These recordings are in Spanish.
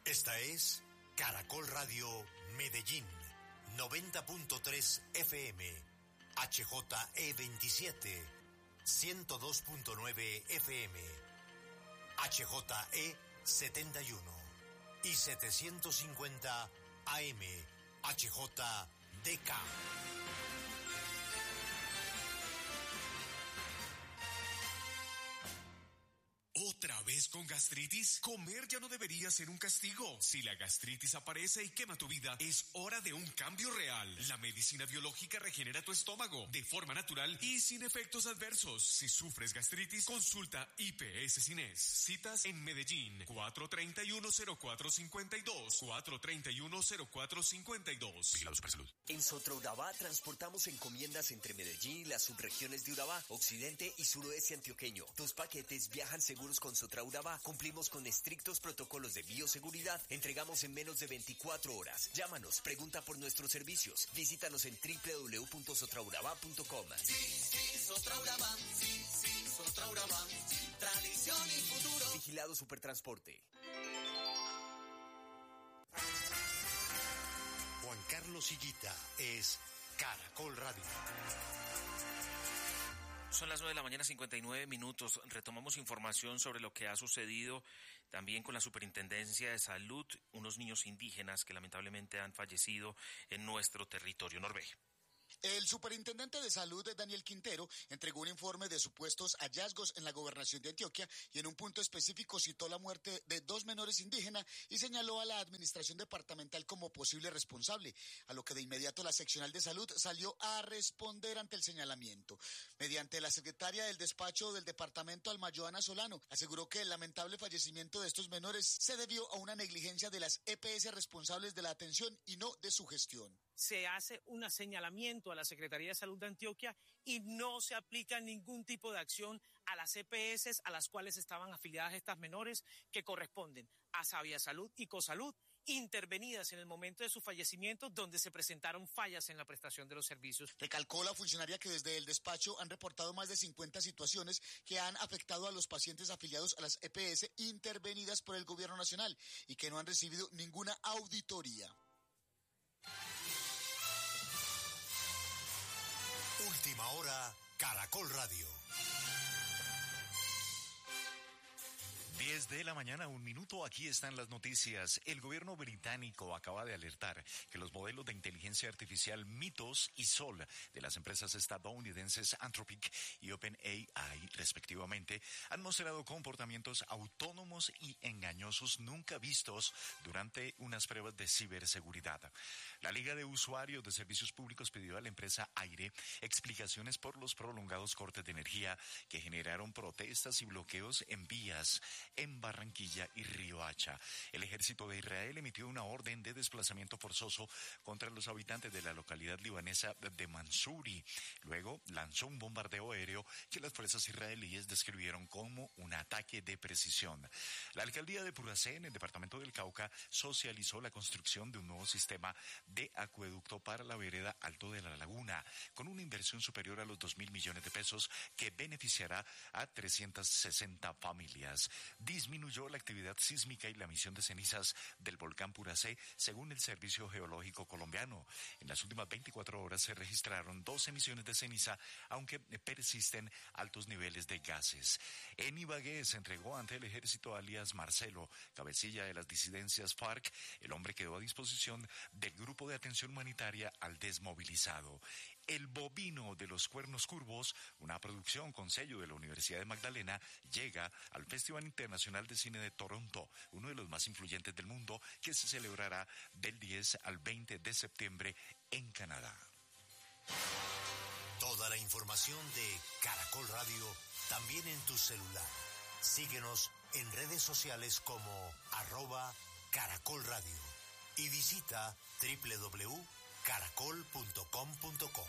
Esta es Caracol Radio Medellín, 90.3 FM, HJE27, 102.9 FM, HJE71 y 750 AM, HJDK. ¿Otra vez con gastritis? Comer ya no debería ser un castigo. Si la gastritis aparece y quema tu vida, es hora de un cambio real. La medicina biológica regenera tu estómago de forma natural y sin efectos adversos. Si sufres gastritis, consulta IPS Cines. Citas en Medellín, 431-0452, 431-0452. Vigilado Supersalud. En Sotraurabá transportamos encomiendas entre Medellín y las subregiones de Urabá, occidente y suroeste antioqueño. Tus paquetes viajan seguros con Sotraurabá. Cumplimos con estrictos protocolos de bioseguridad. Entregamos en menos de 24 horas. Llámanos, pregunta por nuestros servicios. Visítanos en www.sotraurabá.com. Sí, Sotraurabá. Sí, Sotraurabá. Tradición y futuro. Vigilado Supertransporte. Juan Carlos Higuita es Caracol Radio. Son las 9:59 a.m. Retomamos información sobre lo que ha sucedido también con la Superintendencia de Salud, unos niños indígenas que lamentablemente han fallecido en nuestro territorio noruego. El superintendente de salud, Daniel Quintero, entregó un informe de supuestos hallazgos en la gobernación de Antioquia y en un punto específico citó la muerte de 2 menores indígenas y señaló a la administración departamental como posible responsable, a lo que de inmediato la seccional de salud salió a responder ante el señalamiento. Mediante la secretaria del despacho del departamento, Alma Joana Solano, aseguró que el lamentable fallecimiento de estos menores se debió a una negligencia de las EPS responsables de la atención y no de su gestión. Se hace un señalamiento a la Secretaría de Salud de Antioquia y no se aplica ningún tipo de acción a las EPS a las cuales estaban afiliadas estas menores, que corresponden a Sabia Salud y Cosalud, intervenidas en el momento de su fallecimiento, donde se presentaron fallas en la prestación de los servicios. Recalcó la funcionaria que desde el despacho han reportado más de 50 situaciones que han afectado a los pacientes afiliados a las EPS intervenidas por el gobierno nacional y que no han recibido ninguna auditoría. Última hora, Caracol Radio. 10 de la mañana, 1 minuto, aquí están las noticias. El gobierno británico acaba de alertar que los modelos de inteligencia artificial Mythos y Sol de las empresas estadounidenses Anthropic y OpenAI, respectivamente, han mostrado comportamientos autónomos y engañosos nunca vistos durante unas pruebas de ciberseguridad. La Liga de Usuarios de Servicios Públicos pidió a la empresa Aire explicaciones por los prolongados cortes de energía que generaron protestas y bloqueos en vías en Barranquilla y Riohacha. El ejército de Israel emitió una orden de desplazamiento forzoso contra los habitantes de la localidad libanesa de Mansouri. Luego lanzó un bombardeo aéreo que las fuerzas israelíes describieron como un ataque de precisión. La alcaldía de Puracé, en el departamento del Cauca, socializó la construcción de un nuevo sistema de acueducto para la vereda Alto de la Laguna, con una inversión superior a los 2.000 millones de pesos que beneficiará a 360 familias. Disminuyó la actividad sísmica y la emisión de cenizas del volcán Puracé, según el Servicio Geológico Colombiano. En las últimas 24 horas se registraron 2 emisiones de ceniza, aunque persisten altos niveles de gases. En Ibagué se entregó ante el ejército alias Marcelo, cabecilla de las disidencias FARC. El hombre quedó a disposición del Grupo de Atención Humanitaria al Desmovilizado. El bovino de los cuernos curvos, una producción con sello de la Universidad de Magdalena, llega al Festival Internacional de Cine de Toronto, uno de los más influyentes del mundo, que se celebrará del 10 al 20 de septiembre en Canadá. Toda la información de Caracol Radio también en tu celular. Síguenos en redes sociales como @Caracol Radio y visita www.caracol.com.co.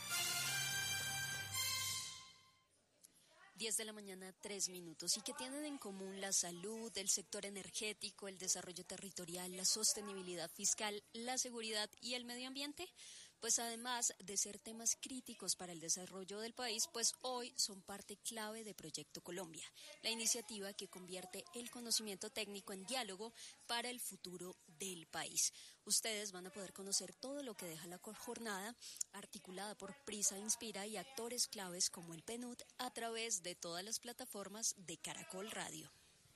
10 de la mañana, 3 minutos. ¿Y qué tienen en común la salud, el sector energético, el desarrollo territorial, la sostenibilidad fiscal, la seguridad y el medio ambiente? pues además de ser temas críticos para el desarrollo del país, pues hoy son parte clave de Proyecto Colombia, la iniciativa que convierte el conocimiento técnico en diálogo para el futuro del país. Ustedes van a poder conocer todo lo que deja la jornada, articulada por Prisa Inspira y actores claves como el PNUD, a través de todas las plataformas de Caracol Radio.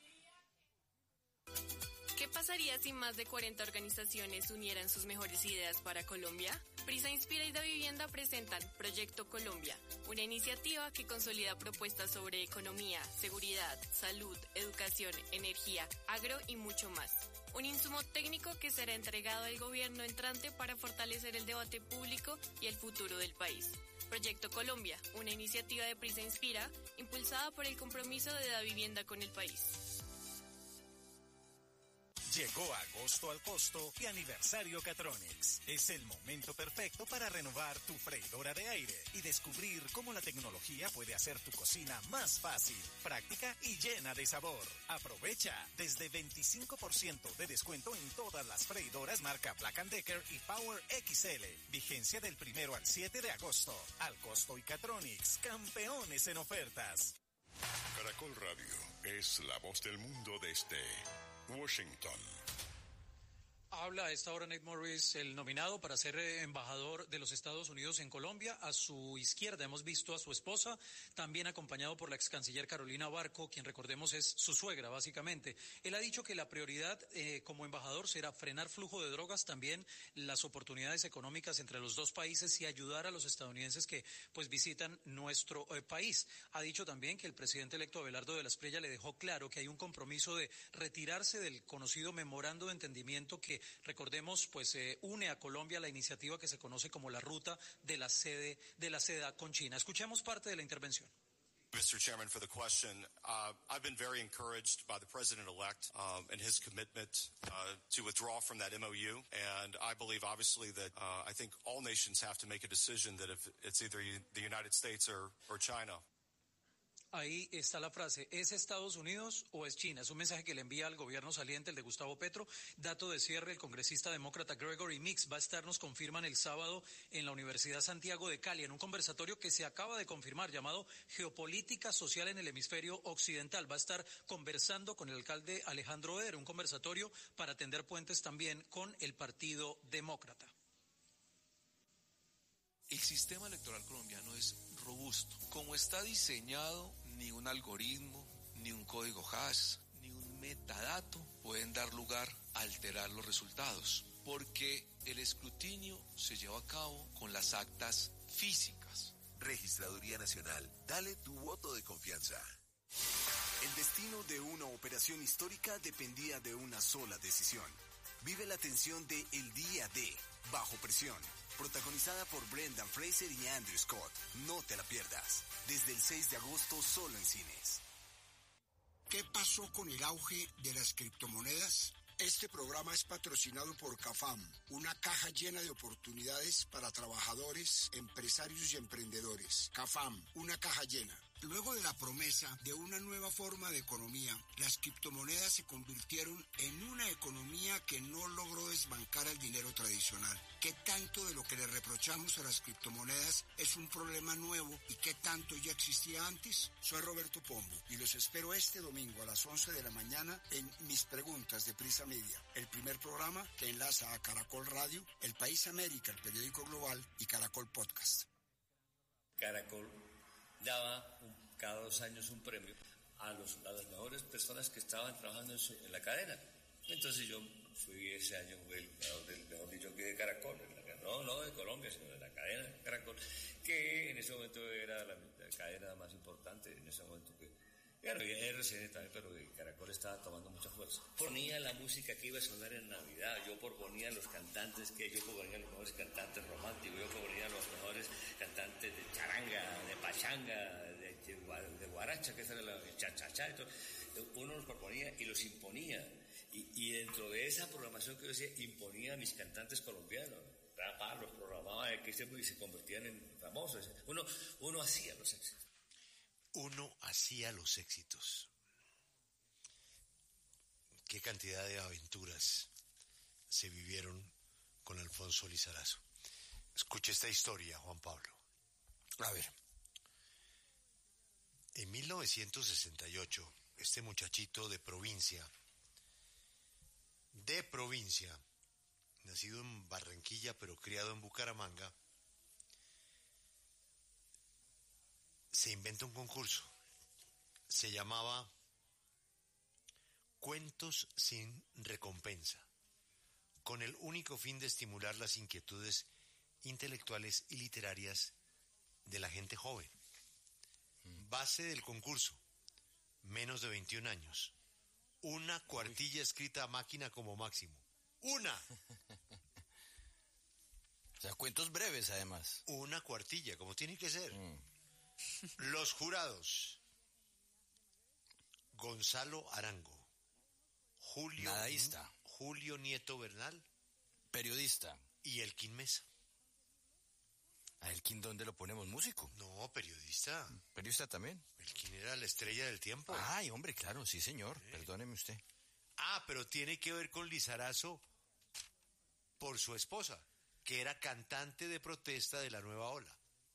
¿Qué pasaría si más de 40 organizaciones unieran sus mejores ideas para Colombia? Prisa Inspira y Da Vivienda presentan Proyecto Colombia, una iniciativa que consolida propuestas sobre economía, seguridad, salud, educación, energía, agro y mucho más. Un insumo técnico que será entregado al gobierno entrante para fortalecer el debate público y el futuro del país. Proyecto Colombia, una iniciativa de Prisa Inspira, impulsada por el compromiso de Da Vivienda con el país. Llegó agosto al costo y aniversario Catronics. Es el momento perfecto para renovar tu freidora de aire y descubrir cómo la tecnología puede hacer tu cocina más fácil, práctica y llena de sabor. Aprovecha desde 25% de descuento en todas las freidoras marca Black & Decker y Power XL. Vigencia del 1 al 7 de agosto. Al costo y Catronics, campeones en ofertas. Caracol Radio es la voz del mundo desde Washington. Habla a esta hora Nate Morris, el nominado para ser embajador de los Estados Unidos en Colombia. A su izquierda hemos visto a su esposa, también acompañado por la ex canciller Carolina Barco, quien recordemos es su suegra básicamente. Él ha dicho que la prioridad como embajador será frenar flujo de drogas, también las oportunidades económicas entre los dos países y ayudar a los estadounidenses que pues visitan nuestro país. Ha dicho también que el presidente electo Abelardo de la Espriella le dejó claro que hay un compromiso de retirarse del conocido memorando de entendimiento que, recordemos, pues une a Colombia a la iniciativa que se conoce como la Ruta de la Seda con China. Escuchemos parte de la intervención. Mr. Chairman, for the question. I've been very encouraged by the President-elect and his commitment to withdraw from that MOU. And I believe, obviously, that I think all nations have to make a decision that if it's either the United States or China. Ahí está la frase, ¿es Estados Unidos o es China? Es un mensaje que le envía al gobierno saliente, el de Gustavo Petro. Dato de cierre, el congresista demócrata Gregory Meeks va a estar, nos confirman, el sábado en la Universidad Santiago de Cali, en un conversatorio que se acaba de confirmar, llamado Geopolítica Social en el Hemisferio Occidental. Va a estar conversando con el alcalde Alejandro Eder, un conversatorio para tender puentes también con el Partido Demócrata. El sistema electoral colombiano es robusto. Como está diseñado, ni un algoritmo, ni un código hash, ni un metadato pueden dar lugar a alterar los resultados, porque el escrutinio se lleva a cabo con las actas físicas. Registraduría Nacional, dale tu voto de confianza. El destino de una operación histórica dependía de una sola decisión. Vive la tensión de El Día D, Bajo Presión, protagonizada por Brendan Fraser y Andrew Scott. No te la pierdas. Desde el 6 de agosto solo en cines. ¿Qué pasó con el auge de las criptomonedas? Este programa es patrocinado por CAFAM, una caja llena de oportunidades para trabajadores, empresarios y emprendedores. CAFAM, una caja llena. Luego de la promesa de una nueva forma de economía, las criptomonedas se convirtieron en una economía que no logró desbancar al dinero tradicional. ¿Qué tanto de lo que le reprochamos a las criptomonedas es un problema nuevo y qué tanto ya existía antes? Soy Roberto Pombo y los espero este domingo a las 11 de la mañana en Mis Preguntas de Prisa Media, el primer programa que enlaza a Caracol Radio, El País América, el periódico global y Caracol Podcast. Caracol daba cada 2 años un premio a las mejores personas que estaban trabajando en la cadena. Entonces yo fui ese año el ganador del mejor dicho que de Caracol, no de Colombia, sino de la cadena Caracol, que en ese momento era la cadena más importante, en ese momento que... Claro, y RCN también, pero Caracol estaba tomando mucha fuerza. Ponía la música que iba a sonar en Navidad, yo proponía los cantantes, yo proponía los mejores cantantes románticos, yo proponía los mejores cantantes de charanga, de pachanga, de guaracha, que era el cha-cha-cha, uno los proponía y los imponía. Y dentro de esa programación que yo decía, imponía a mis cantantes colombianos. Los programaba y se convertían en famosos. Uno hacía los éxitos. Uno hacía los éxitos. Qué cantidad de aventuras se vivieron con Alfonso Lizarazo. Escuche esta historia, Juan Pablo. A ver. En 1968, este muchachito de provincia, nacido en Barranquilla pero criado en Bucaramanga, se inventa un concurso. Se llamaba Cuentos sin recompensa, con el único fin de estimular las inquietudes intelectuales y literarias de la gente joven. Base del concurso, menos de 21 años. Una cuartilla escrita a máquina como máximo. ¡Una! O sea, cuentos breves, además. Una cuartilla, como tiene que ser. Los jurados: Gonzalo Arango, Julio Nieto Bernal, periodista, y Elkin Mesa. ¿A Elkin dónde lo ponemos? ¿Músico? No, periodista. ¿Periodista también? Elkin era la estrella del tiempo. Ay, hombre, claro, sí, señor. Perdóneme usted. Ah, pero tiene que ver con Lizarazo por su esposa, que era cantante de protesta de la Nueva Ola.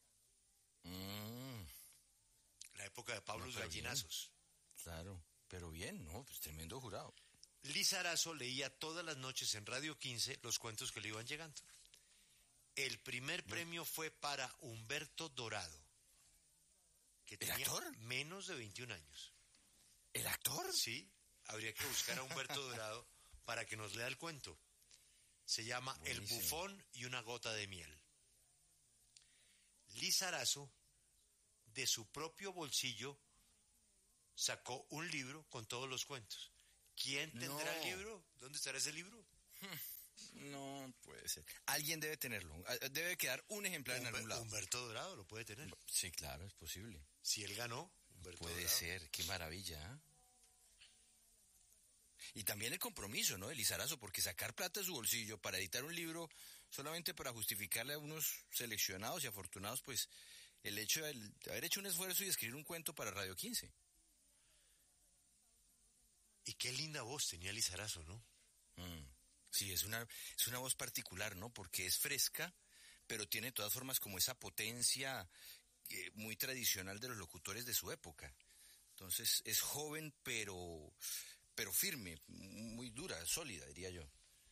La época de Pablo Gallinazos. Bien. Claro, pero bien, ¿no? Pues tremendo jurado. Lizarazo leía todas las noches en Radio 15 los cuentos que le iban llegando. El primer premio fue para Humberto Dorado, que tenía menos de 21 años. ¿El actor? Sí, habría que buscar a Humberto Dorado para que nos lea el cuento. Se llama Buenísimo. El bufón y una gota de miel. Lizarazo, de su propio bolsillo, sacó un libro con todos los cuentos. ¿Quién tendrá el libro? ¿Dónde estará ese libro? No puede ser. Alguien debe tenerlo. Debe quedar un ejemplar en algún lado. Humberto Dorado lo puede tener. Sí, claro, es posible. Si él ganó, Humberto Puede Dorado. ser, qué maravilla. ¿Eh? Y también el compromiso, ¿no? De Lizarazo, porque sacar plata de su bolsillo para editar un libro solamente para justificarle a unos seleccionados y afortunados, pues el hecho de haber hecho un esfuerzo y escribir un cuento para Radio 15. Y qué linda voz tenía Lizarazo, ¿no? Sí, es una voz particular, ¿no? Porque es fresca, pero tiene de todas formas como esa potencia muy tradicional de los locutores de su época. Entonces es joven, pero firme, muy dura, sólida, diría yo.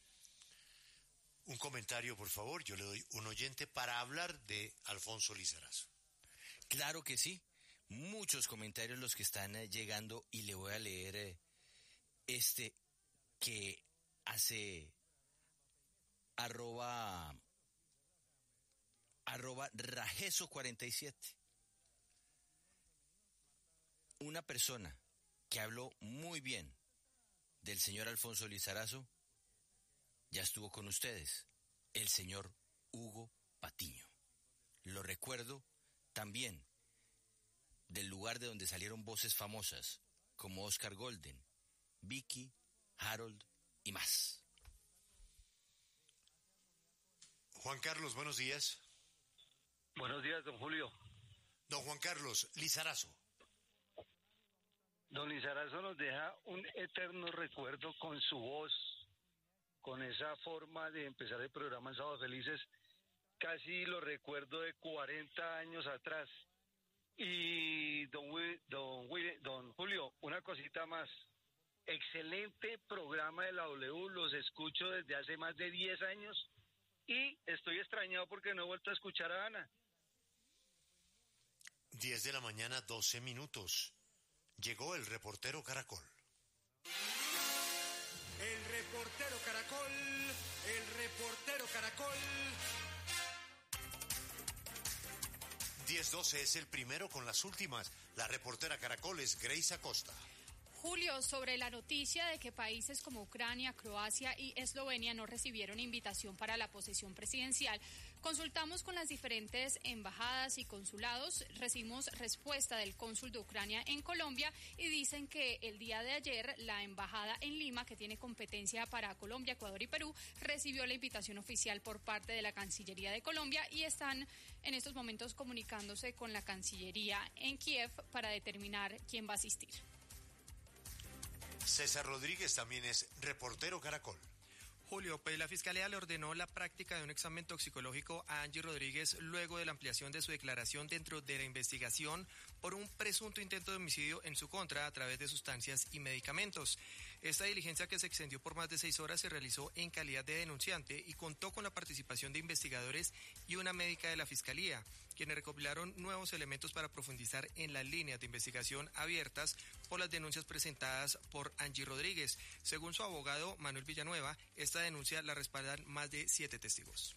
Un comentario, por favor. Yo le doy un oyente para hablar de Alfonso Lizarazo. Claro que sí. Muchos comentarios los que están llegando y le voy a leer este que hace arroba Rajeso47. Una persona que habló muy bien del señor Alfonso Lizarazo ya estuvo con ustedes, el señor Hugo Patiño. Lo recuerdo también del lugar de donde salieron voces famosas como Oscar Golden, Vicky, Harold y más. Juan Carlos, buenos días. Buenos días, don Julio. Don Juan Carlos, Lizarazo. Don Lizarazo nos deja un eterno recuerdo con su voz, con esa forma de empezar el programa en Sábados Felices. Casi lo recuerdo de 40 años atrás. Y don Julio, una cosita más. Excelente programa de la W, los escucho desde hace más de 10 años y estoy extrañado porque no he vuelto a escuchar a Ana. 10 de la mañana, 12 minutos. Llegó el reportero Caracol. El reportero Caracol, el reportero Caracol. 10:12 es el primero con las últimas. La reportera Caracol es Grace Acosta. Julio, sobre la noticia de que países como Ucrania, Croacia y Eslovenia no recibieron invitación para la posesión presidencial, consultamos con las diferentes embajadas y consulados, recibimos respuesta del cónsul de Ucrania en Colombia y dicen que el día de ayer la embajada en Lima, que tiene competencia para Colombia, Ecuador y Perú, recibió la invitación oficial por parte de la Cancillería de Colombia y están en estos momentos comunicándose con la Cancillería en Kiev para determinar quién va a asistir. César Rodríguez también es reportero Caracol. Julio, pues la Fiscalía le ordenó la práctica de un examen toxicológico a Angie Rodríguez luego de la ampliación de su declaración dentro de la investigación por un presunto intento de homicidio en su contra a través de sustancias y medicamentos. Esta diligencia, que se extendió por más de 6 horas, se realizó en calidad de denunciante y contó con la participación de investigadores y una médica de la Fiscalía, quienes recopilaron nuevos elementos para profundizar en las líneas de investigación abiertas por las denuncias presentadas por Angie Rodríguez. Según su abogado Manuel Villanueva, esta denuncia la respaldan más de 7 testigos.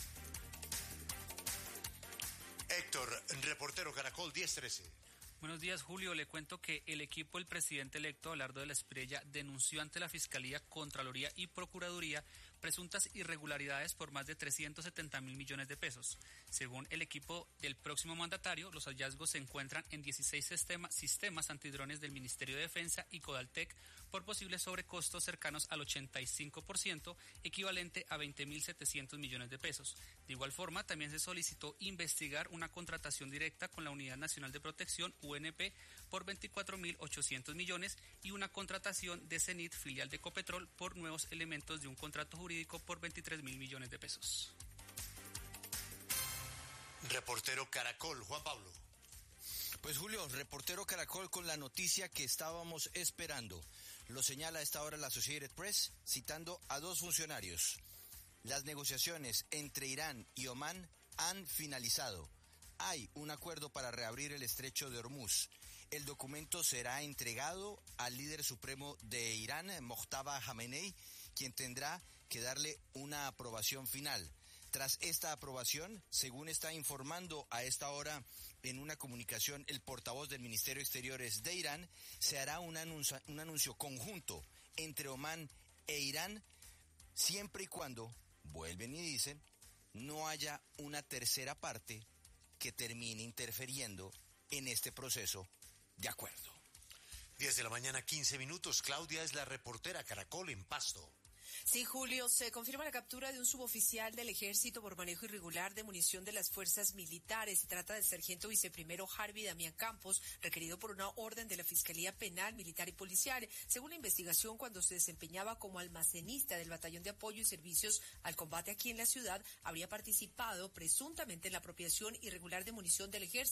Héctor, reportero Caracol 1013. Buenos días, Julio. Le cuento que el equipo del presidente electo, Abelardo de la Espriella, denunció ante la Fiscalía, Contraloría y Procuraduría presuntas irregularidades por más de 370.000 millones de pesos. Según el equipo del próximo mandatario, los hallazgos se encuentran en 16 sistemas antidrones del Ministerio de Defensa y Codaltec por posibles sobrecostos cercanos al 85%, equivalente a 20.700 millones de pesos. De igual forma, también se solicitó investigar una contratación directa con la Unidad Nacional de Protección, UNP, por 24.800 millones y una contratación de Cenit, filial de Ecopetrol, por nuevos elementos de un contrato jurídico por 23.000 millones de pesos. Reportero Caracol, Juan Pablo. Pues Julio, reportero Caracol con la noticia que estábamos esperando. Lo señala a esta hora la Associated Press, citando a 2 funcionarios. Las negociaciones entre Irán y Omán han finalizado. Hay un acuerdo para reabrir el estrecho de Hormuz. El documento será entregado al líder supremo de Irán, Mojtaba Khamenei, quien tendrá que darle una aprobación final. Tras esta aprobación, según está informando a esta hora en una comunicación el portavoz del Ministerio de Exteriores de Irán, se hará un anuncio conjunto entre Omán e Irán, siempre y cuando, vuelven y dicen, no haya una tercera parte que termine interfiriendo en este proceso de acuerdo. 10 de la mañana, 15 minutos. Claudia es la reportera Caracol en Pasto. Sí, Julio, se confirma la captura de un suboficial del Ejército por manejo irregular de munición de las fuerzas militares. Se trata del sargento viceprimero Harvey Damián Campos, requerido por una orden de la Fiscalía Penal, Militar y Policial. Según la investigación, cuando se desempeñaba como almacenista del Batallón de Apoyo y Servicios al Combate aquí en la ciudad, habría participado presuntamente en la apropiación irregular de munición del Ejército.